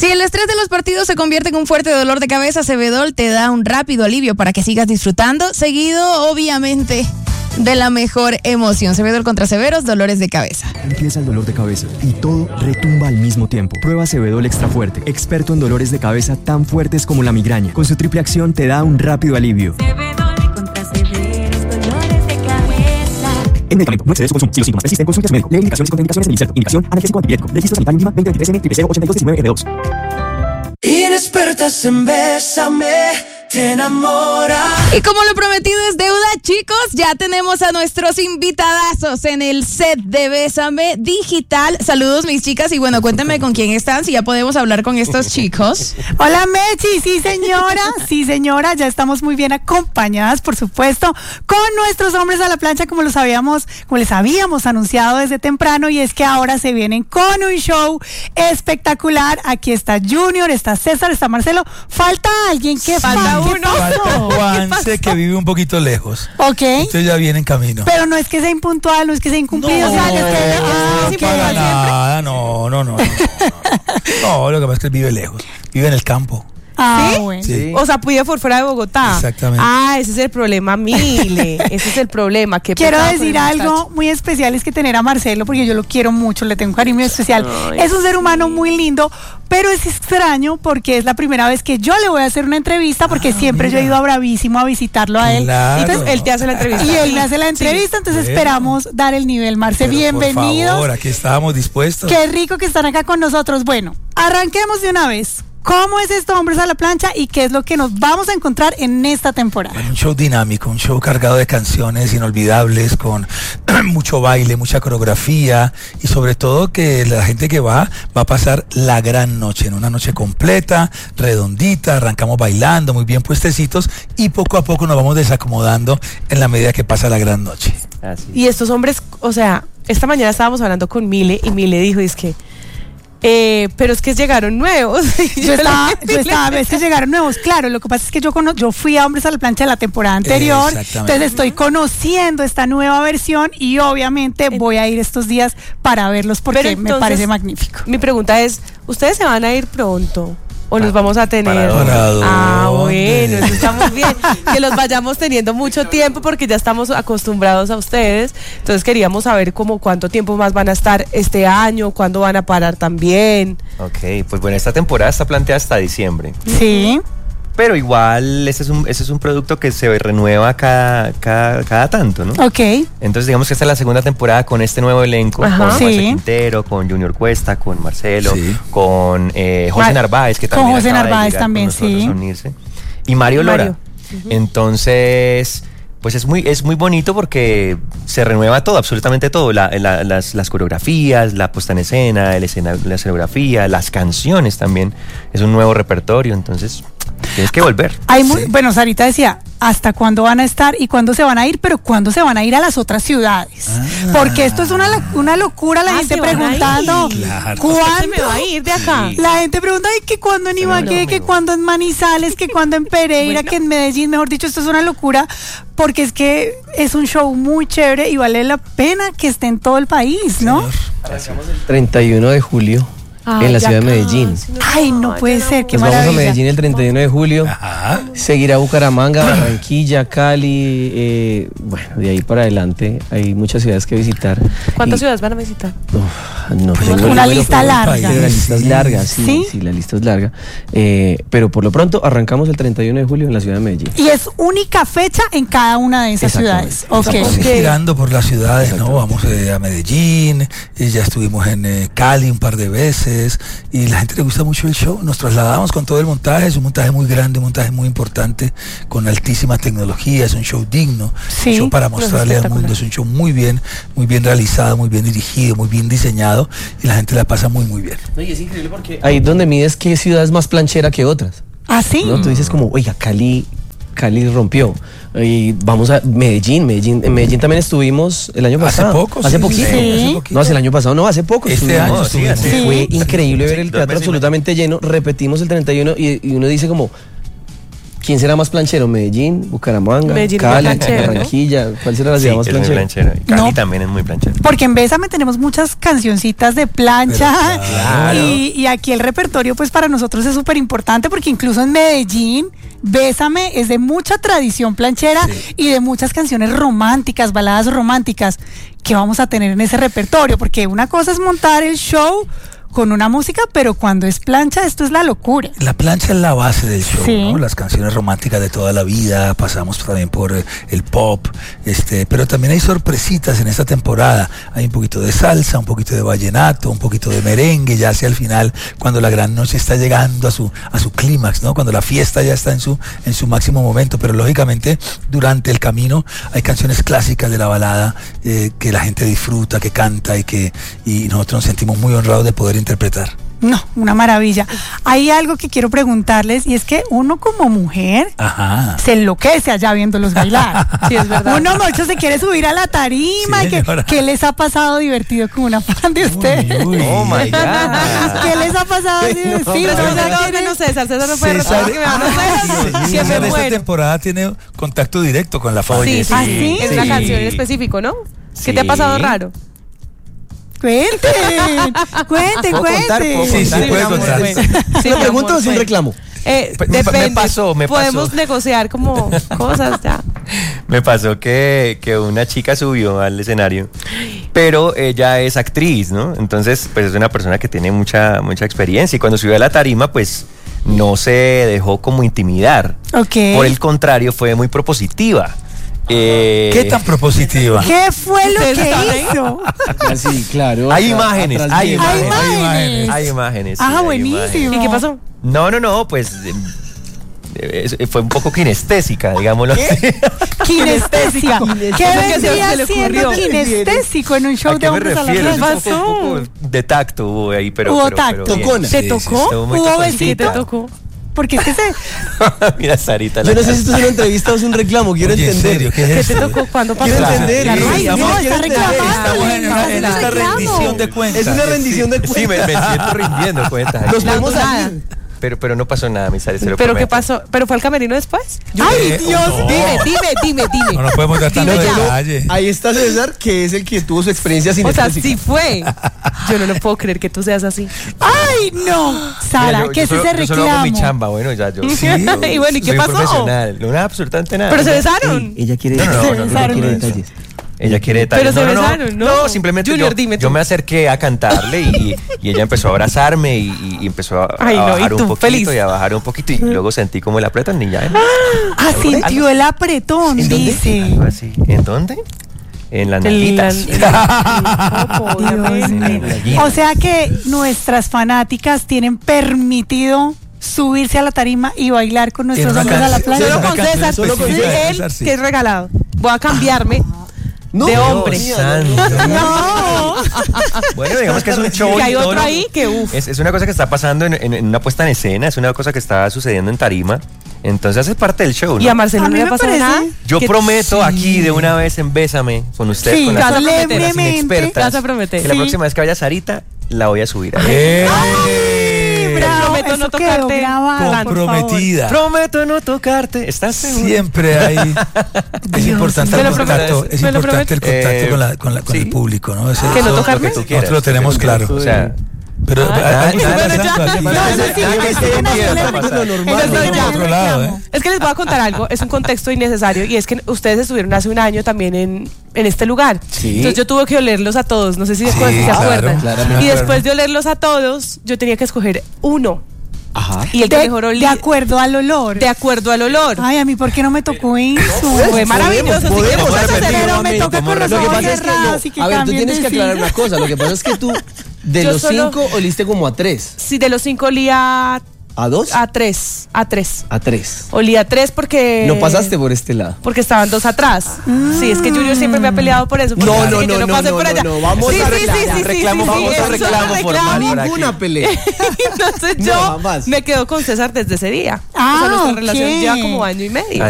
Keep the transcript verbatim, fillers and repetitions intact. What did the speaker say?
Si el estrés de los partidos se convierte en un fuerte dolor de cabeza, Cebedol te da un rápido alivio para que sigas disfrutando, seguido, obviamente, de la mejor emoción. Cebedol contra severos dolores de cabeza. Empieza el dolor de cabeza y todo retumba al mismo tiempo. Prueba Cebedol Extra Fuerte, experto en dolores de cabeza tan fuertes como la migraña. Con su triple acción te da un rápido alivio. Cebedol contra severos dolores de cabeza. El medicamento no excede su consumo. Si los síntomas persisten, consulte a su médico. Lee indicaciones y contraindicaciones en el inserto. Indicación: analgésico antipirético. Registro sanitario mínima veinte veintitrés N cero cero ochenta y dos diecinueve R dos. Inexpertas en Bésame, te enamora. Y como lo prometido es deuda, chicos, ya tenemos a nuestros invitadazos en el set de Bésame Digital. Saludos, mis chicas, y bueno, cuéntenme con quién están, si ya podemos hablar con estos chicos. Hola, Mechi, sí señora, sí señora, ya estamos muy bien acompañadas, por supuesto, con nuestros hombres a la plancha, como los habíamos, como les habíamos anunciado desde temprano, y es que ahora se vienen con un show espectacular. Aquí está Junior, está César, está Marcelo, falta alguien. que falta uno. Falta Juanse, que vive un poquito lejos. Ok. Entonces ya viene en camino. Pero no es que sea impuntual, no es que sea incumplido. No, o sea, es que, no, ah, no okay, paga nada, no, no, no, no. No, lo que pasa es que él vive lejos, vive en el campo. Ah, ¿Sí? bueno. Sí. O sea, vive por fuera de Bogotá. Exactamente. Ah, ese es el problema, Mile. Ese es el problema. Qué Quiero pecado con decir el algo muchacho. muy especial, es que tener a Marcelo, porque yo lo quiero mucho, le tengo un cariño especial. Ay, es un ser humano muy lindo, pero es extraño porque es la primera vez que yo le voy a hacer una entrevista, porque Ah, siempre mira. yo he ido a Bravísimo a visitarlo a él. Claro. Entonces él te hace la entrevista. Y él me hace la entrevista, entonces Bueno. esperamos dar el nivel. Marce, Pero, bienvenidos. por favor, aquí estábamos dispuestos. Qué rico que están acá con nosotros. Bueno, arranquemos de una vez. ¿Cómo es esto, Hombres a la Plancha, y qué es lo que nos vamos a encontrar en esta temporada? Un show dinámico, un show cargado de canciones inolvidables, con mucho baile, mucha coreografía, y sobre todo que la gente que va va a pasar la gran noche, en una noche completa, redondita. Arrancamos bailando, muy bien puestecitos, y poco a poco nos vamos desacomodando en la medida que pasa la gran noche. Así. Y estos hombres, o sea, esta mañana estábamos hablando con Mile y Mile dijo, es que, eh, pero es que llegaron nuevos. Yo estaba, yo estaba, ves que llegaron nuevos, claro, lo que pasa es que yo cono- yo fui a Hombres a la Plancha la temporada anterior, Exactamente. entonces estoy conociendo esta nueva versión y obviamente voy a ir estos días para verlos porque Pero me entonces, parece magnífico. Mi pregunta es, ¿ustedes se van a ir pronto? ¿O los vamos a tener? ¿para dónde? Ah, ¿Para dónde? bueno, eso está muy bien. Que los vayamos teniendo mucho tiempo porque ya estamos acostumbrados a ustedes. Entonces queríamos saber cómo cuánto tiempo más van a estar este año, cuándo van a parar también. Ok, pues bueno, esta temporada está planteada hasta diciembre. Sí. Pero igual, ese es un, ese es un producto que se renueva cada, cada, cada tanto, ¿no? Ok. Entonces, digamos que esta es la segunda temporada con este nuevo elenco, Ajá. con Juanse Sí. Quintero, con Junior Cuesta, con Marcelo, Sí. con eh, José Ma- Narváez, que con también José acaba de Narváez llegar también, con nosotros sí. a unirse, y Mario Lora. Mario. Entonces, pues es muy, es muy bonito porque se renueva todo, absolutamente todo, la- la- las, las coreografías, la puesta en escena, el escena, la escenografía, las canciones también, es un nuevo repertorio, entonces tienes que volver. Hay muy, Sí. bueno, Sarita decía, ¿hasta cuándo van a estar y cuándo se van a ir? Pero ¿cuándo se van a ir a las otras ciudades? Ah. Porque esto es una, la- una locura, la Ah, gente ¿se van a preguntando, ir? Claro. ¿Usted ¿cuándo? se me va a ir de acá? Sí. La gente pregunta, ay, que cuando en Ibagué, que cuando en Manizales, que cuando en Pereira, Bueno. que en Medellín, mejor dicho, esto es una locura, porque es que es un show muy chévere y vale la pena que esté en todo el país, ¿no? treinta y uno de julio Ay, en la ya ciudad de casi, Medellín. no, Ay, no puede ya ser, qué Nos vamos a maravilla. Medellín el treinta y uno de julio, Ajá. seguirá Bucaramanga, Barranquilla, Cali, eh, bueno, de ahí para adelante hay muchas ciudades que visitar. ¿Cuántas Y- ciudades van a visitar? Uf, no Pues tengo el una número, lista pero- larga. pero la lista es Sí. larga, sí, ¿Sí? sí, la lista es larga. Eh, pero por lo pronto arrancamos el treinta y uno de julio en la ciudad de Medellín. Y es única fecha en cada una de esas Exactamente. ciudades. Ok. Estamos Ok. girando por las ciudades, ¿no? Vamos eh, a Medellín, y ya estuvimos en eh, Cali un par de veces, y la gente le gusta mucho el show. Nos trasladamos con todo el montaje, es un montaje muy grande, un montaje muy importante, con altísima tecnología, es un show digno, Sí, un show para no, es mostrarle al mundo, espectacular. es un show muy bien, muy bien realizado, muy bien dirigido, muy bien diseñado, y la gente la pasa muy muy bien. No, y es increíble porque ahí donde mides qué ciudad es más planchera que otras. ¿Ah, sí? ¿No? Tú dices como, oiga, Cali, Cali rompió. Y vamos a Medellín, Medellín, en Medellín también estuvimos el año Hace pasado. poco, Hace sí, poquito. sí, hace poquito. No, hace el año pasado, no, hace poco. Este estuvimos. año sí, estuvimos. sí. Fue Sí. increíble ver Sí, el dos teatro veces y absolutamente lleno. Repetimos el treinta y uno y, y uno dice como, ¿Quién será más planchero? ¿Medellín, Bucaramanga, Medellín es Cali, planchero, ¿no? Barranquilla? ¿Cuál será la Sí, ciudad más es muy planchera? planchero. Y Cali No. también es muy planchero. Porque en Bésame tenemos muchas cancioncitas de plancha. Pero claro. y, y aquí el repertorio pues para nosotros es súper importante porque incluso en Medellín Bésame es de mucha tradición planchera Sí. y de muchas canciones románticas, baladas románticas que vamos a tener en ese repertorio, porque una cosa es montar el show con una música, pero cuando es plancha esto es la locura. La plancha es la base del show, Sí. ¿no? Las canciones románticas de toda la vida, pasamos también por eh, el pop, este, pero también hay sorpresitas en esta temporada. Hay un poquito de salsa, un poquito de vallenato, un poquito de merengue, ya hacia el final, cuando la gran noche está llegando a su a su clímax, ¿no? Cuando la fiesta ya está en su en su máximo momento, pero lógicamente durante el camino hay canciones clásicas de la balada eh, que la gente disfruta, que canta y que y nosotros nos sentimos muy honrados de poder interpretar. No, una maravilla. Hay algo que quiero preguntarles y es que uno como mujer Ajá. se enloquece allá viéndolos bailar. Sí, es verdad. Uno mucho se quiere subir a la tarima. Sí, y que, señora. ¿Qué les ha pasado divertido con una fan de ustedes? Uy, uy. Oh my God. ¿Qué les ha pasado divertido? Sí, O pero sea, no, ¿quieren- menos César, César no puede César, responder que me van a hacer, que César me esta muero. temporada tiene contacto directo con la fan. Oye, Sí, ¿Ah, sí, sí? es una Sí. canción en específico, ¿no? ¿Qué Sí. te ha pasado raro? Cuenten, cuenten, ¿Puedo contar? cuenten. ¿Puedo Sí, sí, contar? puede mi amor? contar. Bueno. Sí, ¿Es mi una pregunta amor, o es un bueno. reclamo? Eh, Me- me depende. pasó, me Podemos pasó. negociar como cosas ya. Me pasó que, que una chica subió al escenario, pero ella es actriz, ¿no? Entonces, pues es una persona que tiene mucha, mucha experiencia y cuando subió a la tarima, pues no se dejó como intimidar. Ok. Por el contrario, fue muy propositiva. Eh, ¿Qué tan propositiva? ¿Qué fue lo ¿Ustedes que saben? hizo? Así, claro. Hay a- imágenes, atrás hay de- imágenes. Hay imágenes. Hay imágenes. sí, Ah, hay buenísimo. imágenes. ¿Y qué pasó? No, no, no, pues eh, eh, fue un poco kinestésica, digámoslo así. Kinestésica. ¿Qué ¿Qué se- vendría se le siendo ocurrió? kinestésico en un show ¿A de qué me hombres a la refiero? plancha? Un poco, un poco de tacto hubo ahí, pero. Hubo pero- pero tacto. bien. Tocona. ¿Te Sí, tocó? Estuvo muy ¿Hubo toconcita. ¿Qué te besito? tocó? Porque es que se... Mira, Sarita. Yo la no sé si esto es una entrevista o es un reclamo, quiero Oye, ¿en entender. serio? ¿Qué es ¿Qué esto? te tocó? ¿Cuándo pasó? Quiero Claro. entender. Ay, Ay, no, quiero está entender. reclamando. Estamos en, una- en esta Reclamo. rendición de cuentas. Es una rendición de cuentas. Sí, me, me siento rindiendo cuentas. Nos podemos nada. salir. Pero, pero no pasó nada, mi Sari, se lo ¿Pero qué prometo. pasó? ¿Pero fue al camerino después? ¡Ay, Dios! no. Dime, dime, dime, dime. No nos podemos dar tanto Dime ya. detalle. Ahí está César, que es el que tuvo su experiencia O sea, sinestésica. sí fue. Yo no lo puedo creer que tú seas así. ¡Ay, no! Sara, Mira, yo- ¿qué yo es solo- ese Yo solo hago mi reclamo? chamba, bueno, ya yo. Sí. Y bueno, ¿y qué soy pasó? profesional. No, nada, absolutamente nada. Pero se Ella- besaron. Ella quiere No, no, no, detalles. no, no, Besaron. quiere eso. detalles. Ella quiere detalles. Pero se no, no, no. besaron, ¿no? No, simplemente Junior, yo, dime tú. yo me acerqué a cantarle y, y ella empezó a abrazarme y, y- y empezó a, Ay, a no, y bajar tú un poquito feliz. y a bajar un poquito y luego sentí como el apretón y ya. Ah, sintió el apretón, ¿En dónde? dice. Algo así. ¿En dónde? En las En la- nalguitas. en la- Popo, Dios obviamente. mío. nalguitas. O sea que nuestras fanáticas tienen permitido subirse a la tarima y bailar con nuestros En una hombres a la canción- playa. Solo Una con canción César, solo con específica de él, César, sí. que es regalado. Voy a cambiarme No, de Dios hombre. mío, Santo. No. Bueno, digamos que es un show. Que hay y todo otro lo- ahí que uf. Es, es una cosa que está pasando en, en- en una puesta en escena, es una cosa que está sucediendo en tarima. Entonces hace parte del show, ¿no? Y a Marcelo A no mí le me ha pasado parece- nada. Yo Que- prometo Sí. aquí de una vez en Bésame con ustedes, Sí, con las, solemnemente. las inexpertas, Vas a prometer. que la Sí. próxima vez que vaya Sarita, la voy a subir. ahí. ¡Eh! Bravo, prometo no eso quedó tocarte grabado, por Comprometida. Prometo no tocarte. ¿Estás seguro? Siempre hay. Es importante ¿Me el lo contacto. prometes? Es ¿Me lo importante el prometes? contacto Eh, con, la, con, la- con sí. el público, ¿no? Eso- ¿Que no eso- tocarme? Lo que tú quieras. Nosotros lo tenemos Lo que claro. tú- O sea, Pero Ah, hay- hay- bueno, hay- ya. hay- hay- No, eso sí, Ya, eso sí, ya, eso ya, sí, ya, eso ya, sí. ya, ya, Eso ya, sí, ya. otro lado, ¿eh? Es que les voy a contar algo, es un contexto innecesario y es que ustedes estuvieron hace un año también en, en este lugar. Sí. Entonces yo tuve que olerlos a todos, no sé si, Sí, después, si se claro, acuerdan. claro, me y acuerdo. después de olerlos a todos, yo tenía que escoger uno. Ajá. Y el que De, mejor de olía, acuerdo al olor. de acuerdo al olor. Ay, a mí, ¿por qué no me tocó eso? Fue maravilloso. si podemos quieres, repetir vamos a hacer- Pero me toca con los Lo que ojos pasa es que, cerrados no, y que a ver, tú cambien tienes de que aclarar silla. una cosa. Lo que pasa es que tú, de Yo los solo- cinco, oliste como a tres. Sí, de los cinco olía ¿A dos? a tres, a tres. A tres. Olía a tres porque... No pasaste por este lado. Porque estaban dos atrás. Sí, es que Junior siempre me ha peleado por eso. porque No, dice no, que yo no, no, pasé no, por no, allá. no, vamos sí, a sí, reclamar, sí, sí, sí, reclamo, sí, sí, vamos a eso es un reclamo formal por aquí. Ninguna pelea. Entonces No, yo jamás. me quedo con César desde ese día. Ah, o sea, nuestra ok. relación lleva como año y medio.